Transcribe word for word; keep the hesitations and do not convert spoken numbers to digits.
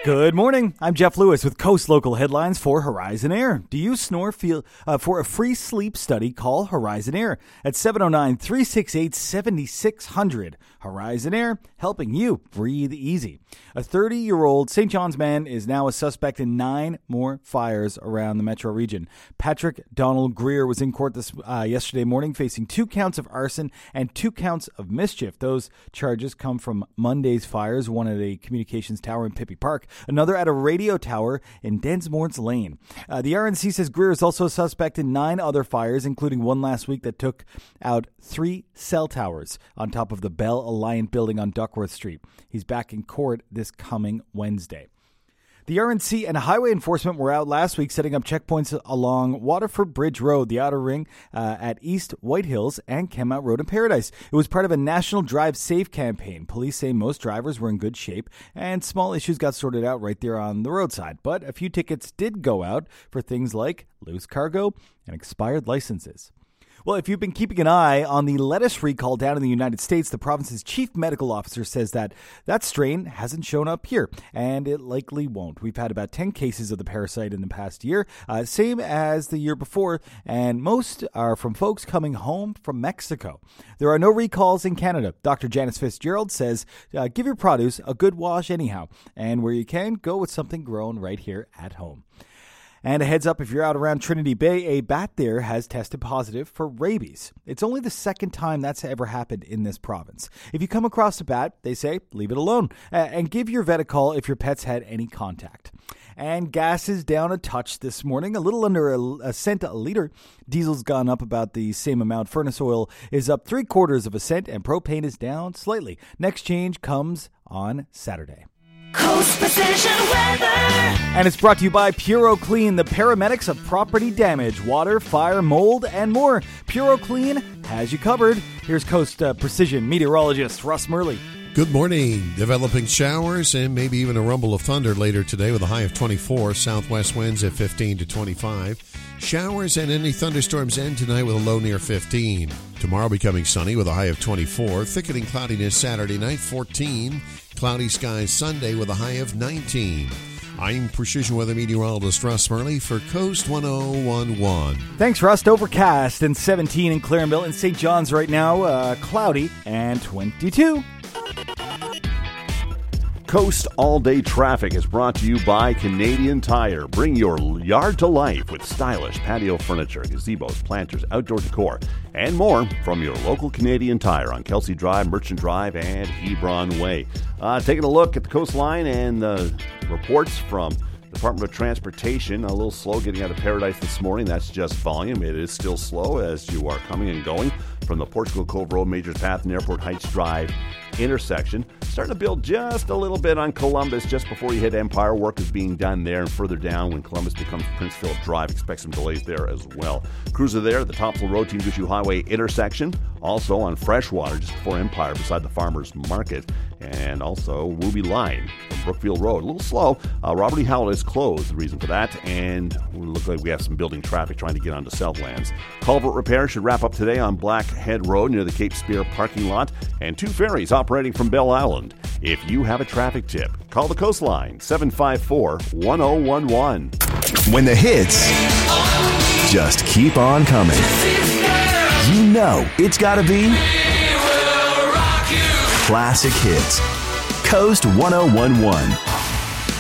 Good morning. I'm Jeff Lewis with Coast Local Headlines for Horizon Air. Do you snore? Feel uh, for a free sleep study? Call Horizon Air at seven oh nine, three six eight, seven six zero zero. Horizon Air, helping you breathe easy. A thirty-year-old Saint John's man is now a suspect in nine more fires around the metro region. Patrick Donald Greer was in court this uh, yesterday morning facing two counts of arson and two counts of mischief. Those charges come from Monday's fires, one at a communications tower in Pippi Park, another at a radio tower in Densmore's Lane. Uh, the R N C says Greer is also a suspect in nine other fires, including one last week that took out three cell towers on top of the Bell Alliant building on Duckworth Street. He's back in court this coming Wednesday. The R N C and highway enforcement were out last week setting up checkpoints along Waterford Bridge Road, the Outer Ring, uh, at East White Hills and Kenmount Road in Paradise. It was part of a national Drive Safe campaign. Police say most drivers were in good shape and small issues got sorted out right there on the roadside. But a few tickets did go out for things like loose cargo and expired licenses. Well, if you've been keeping an eye on the lettuce recall down in the United States, the province's chief medical officer says that that strain hasn't shown up here, and it likely won't. We've had about ten cases of the parasite in the past year, uh, same as the year before, and most are from folks coming home from Mexico. There are no recalls in Canada. Doctor Janice Fitzgerald says, uh, give your produce a good wash anyhow, and where you can, go with something grown right here at home. And a heads up, if you're out around Trinity Bay, a bat there has tested positive for rabies. It's only the second time that's ever happened in this province. If you come across a bat, they say, leave it alone. Uh, and give your vet a call if your pet's had any contact. And gas is down a touch this morning, a little under a, a cent a litre. Diesel's gone up about the same amount. Furnace oil is up three quarters of a cent, and propane is down slightly. Next change comes on Saturday. Coast Precision Weather. And it's brought to you by Puro Clean, the paramedics of property damage, water, fire, mold, and more. Puro Clean has you covered. Here's Coast uh, Precision meteorologist Russ Murley. Good morning. Developing showers and maybe even a rumble of thunder later today with a high of twenty-four. Southwest winds at fifteen to twenty-five. Showers and any thunderstorms end tonight with a low near fifteen. Tomorrow becoming sunny with a high of twenty-four. Thickening cloudiness Saturday night, fourteen. Cloudy skies Sunday with a high of nineteen. I'm Precision Weather Meteorologist Russ Murley for Coast one oh one one. Thanks, Russ. Overcast and seventeen in Claremont and Saint John's right now. Uh, cloudy and twenty-two. Coast All-Day Traffic is brought to you by Canadian Tire. Bring your yard to life with stylish patio furniture, gazebos, planters, outdoor decor, and more from your local Canadian Tire on Kelsey Drive, Merchant Drive, and Hebron Way. Uh, taking a look at the coastline and the reports from Department of Transportation. A little slow getting out of Paradise this morning. That's just volume. It is still slow as you are coming and going from the Portugal Cove Road, Majors Path, and Airport Heights Drive intersection. Starting to build just a little bit on Columbus just before you hit Empire. Work is being done there, and further down when Columbus becomes Prince Philip Drive, expect some delays there as well. Crews are there at the Topsail Road, Team Gushue Highway intersection. Also on Freshwater just before Empire beside the Farmers Market. And also Ruby Line from Brookfield Road. A little slow. Uh, Robert E. Howell is closed, the reason for that. And we look like we have some building traffic trying to get onto Southlands. Culvert repair should wrap up today on Blackhead Road near the Cape Spear parking lot. And two ferries operating from Bell Island. If you have a traffic tip, call the Coastline, seven five four, one oh one one. When the hits just keep on coming, you know it's gotta be Classic Hits. Coast one oh one one.